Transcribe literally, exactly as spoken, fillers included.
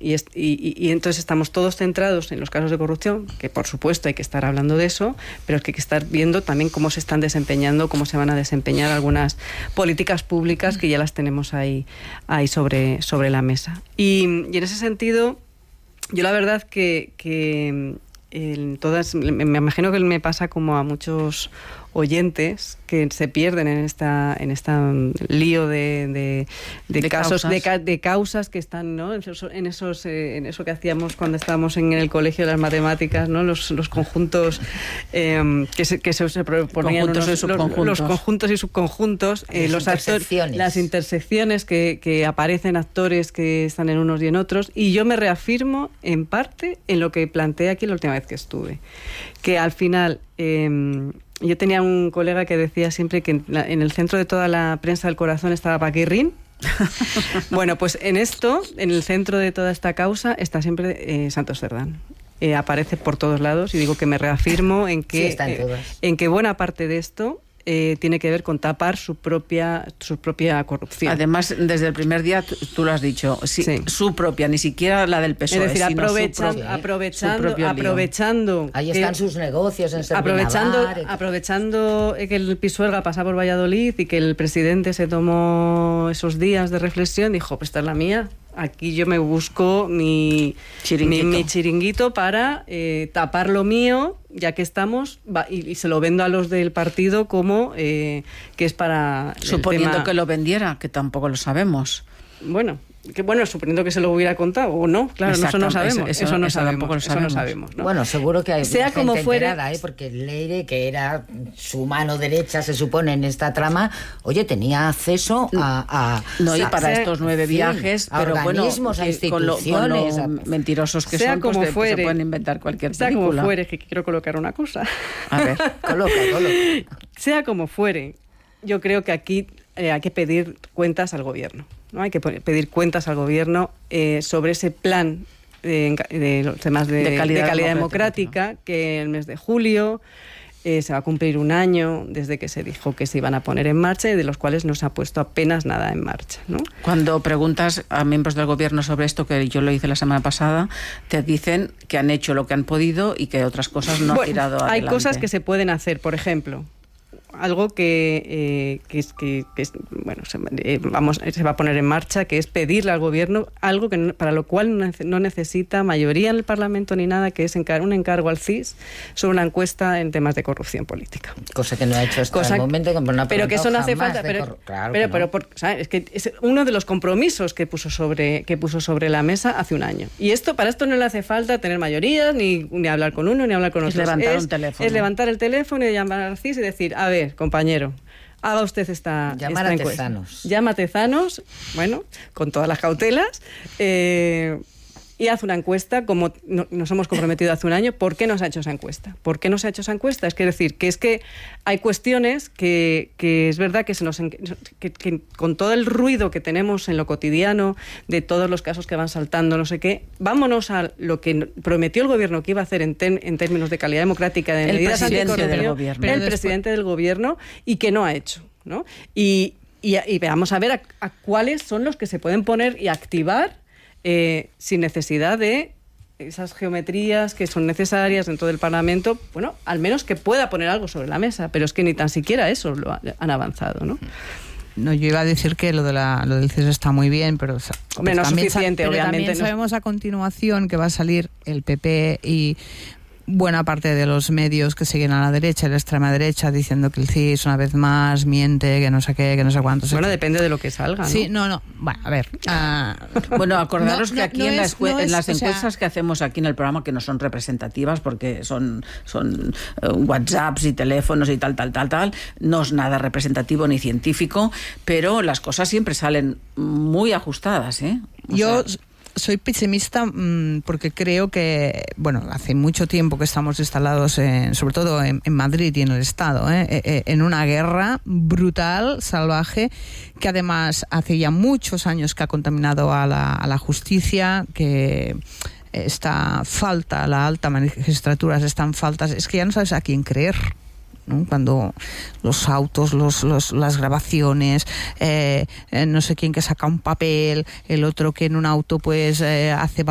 y, es, y, y entonces estamos todos centrados en los casos de corrupción, que por supuesto hay que estar hablando de eso, pero es que hay que estar viendo también cómo se están desempeñando, cómo se van a desempeñar algunas políticas públicas que ya las tenemos ahí, ahí sobre, sobre la mesa. Y, y en ese sentido, yo la verdad que, que en todas, me, me imagino que me pasa como a muchos oyentes que se pierden en esta en esta lío de, de, de, de casos causas. De, de causas que están, ¿no? en esos, en esos eh, en eso que hacíamos cuando estábamos en el colegio de las matemáticas, ¿no? los, los conjuntos eh, que se, que se, se proponían conjuntos unos, y los, los conjuntos y subconjuntos, eh, los actores, las intersecciones que, que aparecen actores que están en unos y en otros, y yo me reafirmo en parte en lo que planteé aquí la última vez que estuve, que al final eh, yo tenía un colega que decía siempre que en, la, en el centro de toda la prensa del corazón estaba Paquirrín. Bueno, pues en esto, en el centro de toda esta causa, está siempre eh, Santos Cerdán. Eh, aparece por todos lados y digo que me reafirmo en que, sí, eh, en que buena parte de esto Eh, tiene que ver con tapar su propia su propia corrupción. Además, desde el primer día tú, tú lo has dicho, sí, sí. su propia, ni siquiera la del P S O E. Es decir, sino aprovechan, su pro, aprovechando, aprovechando ahí están que, sus negocios en aprovechando, Navar, aprovechando que el Pisuerga pasa por Valladolid y que el presidente se tomó esos días de reflexión, dijo, pues esta es la mía. Aquí yo me busco mi chiringuito, mi, mi chiringuito para eh, tapar lo mío, ya que estamos, va, y, y se lo vendo a los del partido como eh, que es para... Suponiendo tema... que lo vendiera, que tampoco lo sabemos. Bueno... Que bueno, suponiendo que se lo hubiera contado o no, claro, eso no sabemos, eso, eso no eso sabemos, lo eso sabemos. no sabemos, ¿no? Bueno, seguro que hay sea gente como fuere, enterada, ¿eh? Porque Leire, que era su mano derecha, se supone, en esta trama, oye, tenía acceso a... a no, y a, para sea, estos nueve fin, viajes, a pero organismos, bueno, a instituciones, con lo, con lo a... mentirosos que sea son, como pues fuere, se pueden inventar cualquier sea película. Sea como fuere, que quiero colocar una cosa. A ver, coloca, coloca. Sea como fuere, yo creo que aquí eh, hay que pedir cuentas al gobierno. ¿No? Hay que pedir cuentas al gobierno eh, sobre ese plan de, de los temas de, de calidad, de calidad democrática, democrática, ¿no? Que el mes de julio eh, se va a cumplir un año desde que se dijo que se iban a poner en marcha y de los cuales no se ha puesto apenas nada en marcha, ¿no? Cuando preguntas a miembros del gobierno sobre esto, que yo lo hice la semana pasada, te dicen que han hecho lo que han podido y que otras cosas no bueno, han tirado adelante. Hay cosas que se pueden hacer, por ejemplo... algo que, eh, que, es, que, que es, bueno, se, eh, vamos, se va a poner en marcha, que es pedirle al gobierno algo que no, para lo cual no necesita mayoría en el Parlamento ni nada, que es encar- un encargo al C I S sobre una encuesta en temas de corrupción política. Cosa que no ha hecho hasta Cosa, el momento. No ha pero que eso no hace falta. Pero, cor- claro pero, no. pero por, ¿sabes? Es que es uno de los compromisos que puso sobre que puso sobre la mesa hace un año. Y esto para esto no le hace falta tener mayorías, ni, ni hablar con uno, ni hablar con otro. Es levantar es, un teléfono. Es levantar el teléfono y llamar al C I S y decir, a ver, compañero, haga usted esta, Llamar esta a encuesta. Tezanos. Llama a Tezanos, bueno, con todas las cautelas, eh, y haz una encuesta, como no, nos hemos comprometido hace un año. ¿Por qué no se ha hecho esa encuesta? ¿Por qué no se ha hecho esa encuesta? Es que decir, que es que hay cuestiones que, que es verdad que se nos que, que con todo el ruido que tenemos en lo cotidiano, de todos los casos que van saltando, no sé qué, vámonos a lo que prometió el gobierno que iba a hacer en, ten, en términos de calidad democrática, de el medidas presidente del gobierno. el después... presidente del gobierno, y que no ha hecho, ¿no? Y, y, y vamos a ver a, a cuáles son los que se pueden poner y activar eh, sin necesidad de esas geometrías que son necesarias dentro del Parlamento, bueno, al menos que pueda poner algo sobre la mesa, pero es que ni tan siquiera eso lo ha, han avanzado, ¿no? No, yo iba a decir que lo de la lo del C I S está muy bien, pero, Hombre, no es suficiente, pero obviamente. También sabemos a continuación que va a salir el P P y buena parte de los medios que siguen a la derecha y la extrema derecha diciendo que el C I S una vez más miente, que no sé qué, que no sé cuántos. Bueno, depende de lo que salga, ¿no? Sí, no, no. Bueno, a ver. Uh, bueno, acordaros no, que no, aquí no en, es, las, no en es, las encuestas, o sea, que hacemos aquí en el programa, que no son representativas porque son, son uh, WhatsApps y teléfonos y tal, tal, tal, tal, no es nada representativo ni científico, pero las cosas siempre salen muy ajustadas, ¿eh? O yo... sea, soy pesimista mmm, porque creo que, bueno, hace mucho tiempo que estamos instalados, en, sobre todo en, en Madrid y en el Estado, ¿eh? Eh, en una guerra brutal, salvaje, que además hace ya muchos años que ha contaminado a la, a la justicia, que esta falta, la alta magistratura están faltas, es que ya no sabes a quién creer, ¿no? Cuando los autos, los, los, las grabaciones, eh, eh, no sé quién que saca un papel, el otro que en un auto pues eh, hace